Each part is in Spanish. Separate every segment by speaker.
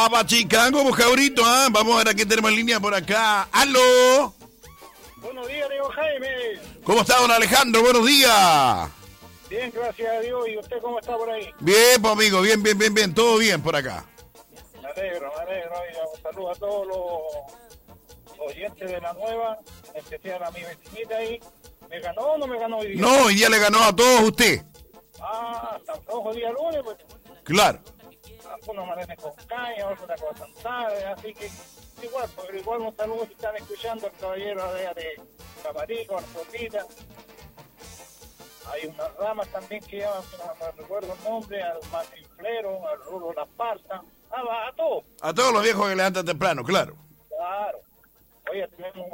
Speaker 1: Papa Chicango, pues cabrito, ¿ah? Vamos a ver a quién tenemos en línea por acá. ¡Aló!
Speaker 2: Buenos días, Diego Jaime.
Speaker 1: ¿Cómo está, don Alejandro? Buenos días.
Speaker 2: Bien, gracias a Dios. ¿Y usted cómo está por ahí?
Speaker 1: Bien, pues amigo, bien. Todo bien por acá.
Speaker 2: Me alegro. Oiga, un saludo a todos los oyentes de la nueva, en especial a mi vecinita ahí. ¿Me ganó o no me ganó hoy día?
Speaker 1: No, hoy día le ganó a todos usted.
Speaker 2: Tan rojo día lunes, pues.
Speaker 1: Claro.
Speaker 2: Algunos amanecen con caña, otros una cosa tan tarde, así que igual un saludo si están escuchando al caballero de Caparico, Artotita. Hay unas ramas también que llevan, no recuerdo el nombre, al Macinflero, al Rulo La Parta, a todos.
Speaker 1: A todos los viejos que levantan temprano, claro.
Speaker 2: Claro. Oye,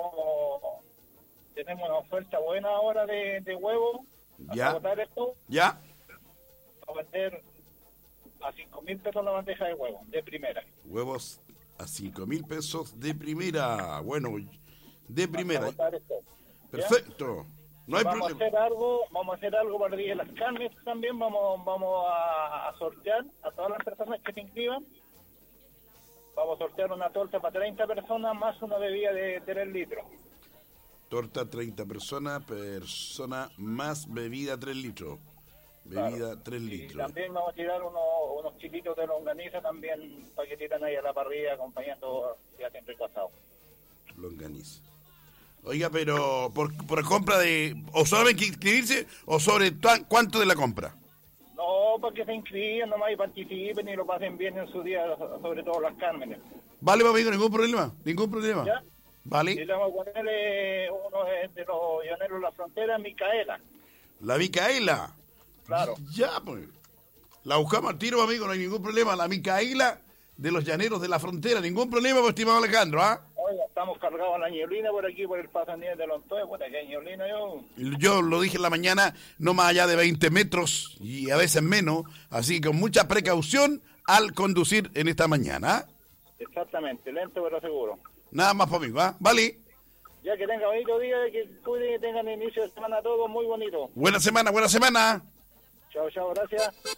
Speaker 2: tenemos una oferta buena ahora de huevo.
Speaker 1: Ya.
Speaker 2: Agotar esto,
Speaker 1: ¿Ya?
Speaker 2: a vender a 5.000 pesos la bandeja de huevo, de primera.
Speaker 1: Huevos a 5,000 pesos de primera. Bueno, de primera.
Speaker 2: Agotar esto.
Speaker 1: Perfecto. No hay
Speaker 2: vamos
Speaker 1: problema.
Speaker 2: a hacer algo para el día de las carnes también. Vamos a sortear a todas las personas que se inscriban. Vamos a sortear una torta para 30 personas más una bebida de 3 litros.
Speaker 1: Torta 30 personas, persona más bebida 3 litros. Bebida
Speaker 2: Claro.
Speaker 1: 3 litros.
Speaker 2: Y también vamos a tirar unos chilitos de longaniza también para que tiran ahí a la parrilla acompañando ya siempre pasado.
Speaker 1: Longaniza. Oiga, pero por compra de... ¿O solamente inscribirse o sobre cuánto de la compra?
Speaker 2: No, para que se inscriban nomás y participen y lo pasen bien en su día, sobre todo las cármenes.
Speaker 1: Vale, amigo, ningún problema.
Speaker 2: ¿Ya?
Speaker 1: Vale.
Speaker 2: Y le vamos a ponerle uno de los llaneros de la frontera, Micaela.
Speaker 1: La Micaela.
Speaker 2: Claro.
Speaker 1: Ya, pues. La buscamos al tiro, amigo, no hay ningún problema. La Micaela de los llaneros de la frontera. Ningún problema, pues, estimado Alejandro, ¿ah?
Speaker 2: Oiga, estamos cargados a la ñeblina por aquí, por el paso Nieves de Lontoya. Bueno, que ñeblina yo...
Speaker 1: Yo lo dije en la mañana, no más allá de 20 metros y a veces menos. Así que con mucha precaución al conducir en esta mañana.
Speaker 2: Exactamente, lento pero seguro.
Speaker 1: Nada más, pues, amigo, ¿ah? Vale.
Speaker 2: Ya que tenga bonito día, que cuiden y tengan inicio de semana todos muy bonito.
Speaker 1: Buena semana.
Speaker 2: Chao, gracias.